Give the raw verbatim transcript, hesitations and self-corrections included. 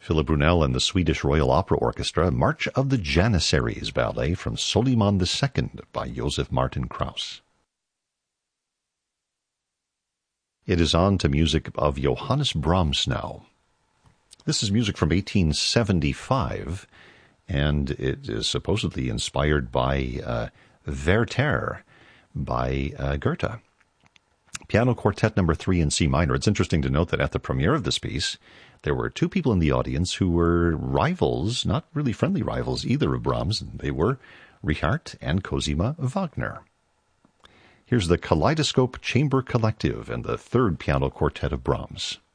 Philip Brunel and the Swedish Royal Opera Orchestra, March of the Janissaries ballet from Soliman the Second by Joseph Martin Krauss. It is on to music of Johannes Brahms now. This is music from eighteen seventy-five, and it is supposedly inspired by uh, Werther by uh, Goethe. Piano Quartet number three in C minor. It's interesting to note that at the premiere of this piece, there were two people in the audience who were rivals, not really friendly rivals either of Brahms. They were Richard and Cosima Wagner. Here's the Kaleidoscope Chamber Collective and the third piano quartet of Brahms.